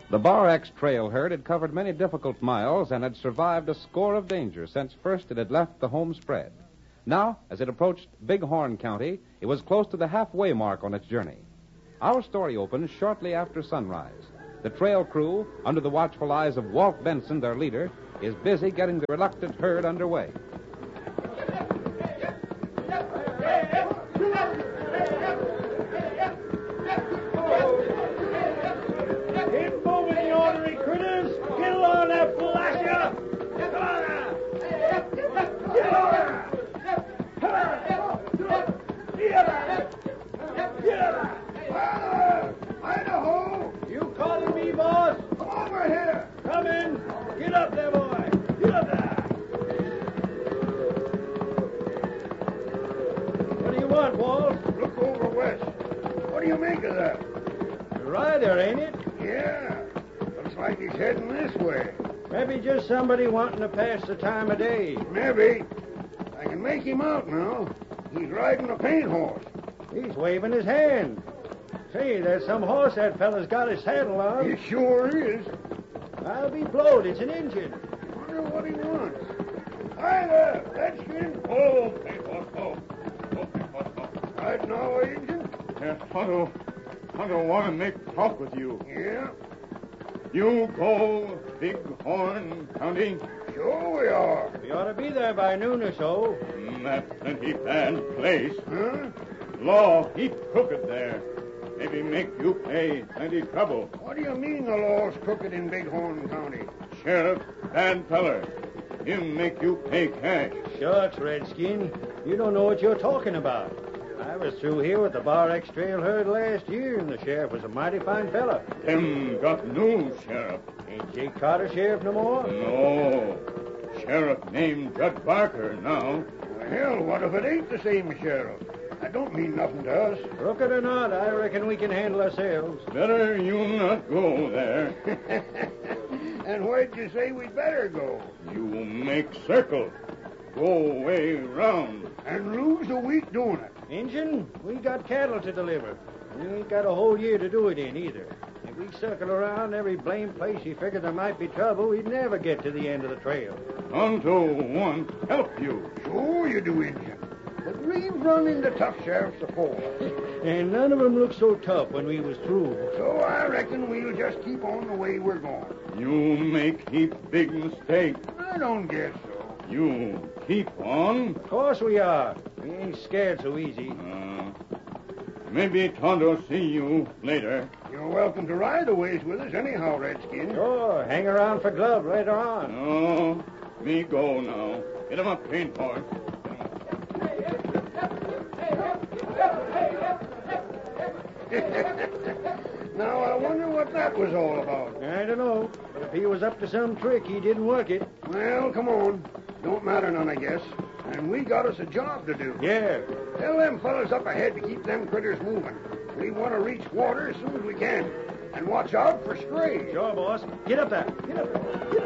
The Bar X trail herd had covered many difficult miles and had survived a score of dangers since first it had left the home spread. Now, as it approached Bighorn County, it was close to the halfway mark on its journey. Our story opens shortly after sunrise. The trail crew, under the watchful eyes of Walt Benson, their leader, is busy getting the reluctant herd underway. Keep moving, you ornery critters! Get along there, Flasher! Get on there! Get on there! Idaho! You calling me, boss? Come over here! Come in! Get up there, boy! Get up there! What do you want, Walt? Look over west. What do you make of that? The rider, ain't it? Yeah. Looks like he's heading this way. Maybe just somebody wanting to pass the time of day. Maybe. I can make him out now. He's riding a paint horse. He's waving his hand. Say, there's some horse that fella's got his saddle on. He sure is. I'll be blowed. It's an Injun. Wonder what he wants. Hi there, Redskin. Oh, paint horse, oh. Riding our Injun? Tonto want to make talk with you. Yeah, You go Bighorn County? sure we are. We ought to be there by noon or so. That's plenty bad place. Huh? Law heap crooked there. Maybe make you pay plenty trouble. What do you mean the law's crooked in Bighorn County? Sheriff, bad feller. Him make you pay cash. Shucks, Redskin. You don't know what you're talking about. I was through here with the Bar X trail herd last year, and the sheriff was a mighty fine fella. Him got new sheriff. Ain't Jake Carter sheriff no more? No. Sheriff named Judge Barker now. Well, hell, what if it ain't the same sheriff? That don't mean nothing to us. Crooked or not, I reckon we can handle ourselves. Better you not go there. And where'd you say we'd better go? You make circle. Go way round. And lose a week doing it. Injun, we got cattle to deliver. We ain't got a whole year to do it in either. If we circle around every blame place you figure there might be trouble, we'd never get to the end of the trail. Tonto want help you. Sure you do, Injun. But we've run into tough sheriffs before. And none of them looked so tough when we was through. So I reckon we'll just keep on the way we're going. You make heap big mistake. I don't guess so. You keep on. Of course we are. We ain't scared so easy. Maybe Tonto see you later. You're welcome to ride a ways with us anyhow, Redskin. Sure, hang around for Glove later on. No, me go now. Get him a paint horse. Now, I wonder what that was all about. I don't know. But if he was up to some trick, he didn't work it. Well, come on. Don't matter none, I guess. And we got us a job to do. Yeah. Tell them fellas up ahead to keep them critters moving. We want to reach water as soon as we can. And watch out for strays. Sure, boss. Get up there. Get up there. Get up.